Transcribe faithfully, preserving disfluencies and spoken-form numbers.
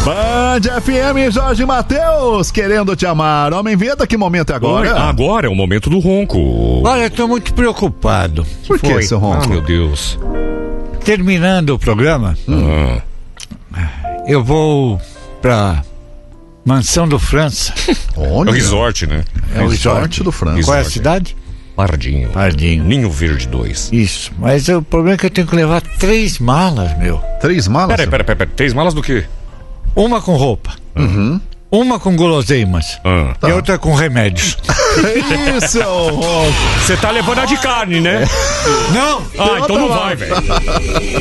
Band F M, Jorge Mateus, querendo te amar. Homem Vida, que momento é agora? Oi, agora é o momento do ronco. Olha, eu tô muito preocupado. Por que, seu ronco? Ah, meu Deus. Terminando o programa, hum. eu vou pra Mansão do França. Olha. É o resort, né? É o resort do França. Qual é a Resort. cidade? Pardinho. Pardinho. Ninho Verde dois. Isso, mas o problema é que eu tenho que levar três malas, meu. Três malas? Peraí, peraí, peraí. Três malas do quê? Uma com roupa. Uhum. Uma com guloseimas. Ah. E outra com remédios. Isso, ronco. Você tá levando a de carne, né? Não! Ah, então não vai, velho.